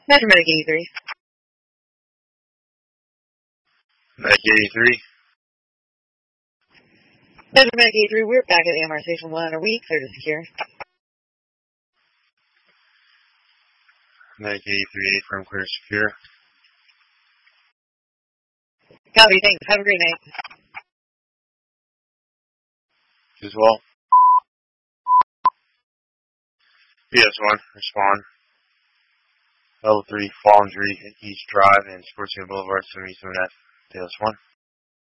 Metro Medic 83. Medic 83. Metro Medic 83, we're back at the MR Station 1 on our week, clear to secure. Medic 83, firm clear secure. Copy, thanks. Have a great night. As well. PS1, respond. Level 3, Fallen Tree, East Drive, and Sportsman Boulevard, 77F. PS1.